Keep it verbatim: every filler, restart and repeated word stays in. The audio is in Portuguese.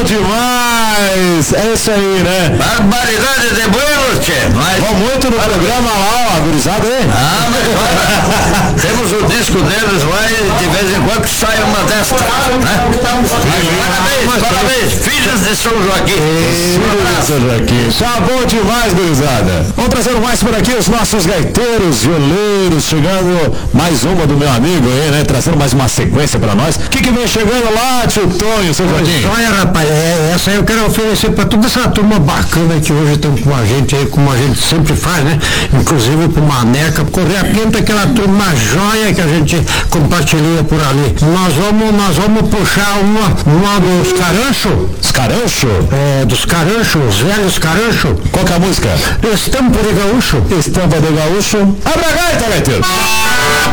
demais! É isso aí, né? Barbaridade de buenos, tchê. Mas... Vão muito no programa lá, ó, gurizada aí. Ah, mas olha, temos o disco deles lá e de vez em quando sai uma destas, né? Parabéns, parabéns, filhos de São Joaquim. Filhos de São Joaquim. Tá bom demais, gurizada. Vamos trazendo mais por aqui os nossos gaiteiros, violeiros, chegando mais uma do meu amigo aí, né? Trazendo mais uma sequência pra nós. O que que vem chegando lá, tio Tonho, seu Joaquim? Olha, rapaz, é, essa aí eu quero oferecer pra toda essa turma bacana que hoje estão com a gente aí, como a gente sempre faz, né? Inclusive pro Maneca, correr a pinta, aquela turma joia que a gente compartilha por ali. Nós vamos, nós vamos puxar uma, uma dos caranchos. Os caranchos? É, dos caranchos, os velhos caranchos. Qual que é a música? Estampa de gaúcho. Estampa de gaúcho. Abra a gaita, gaiteiro!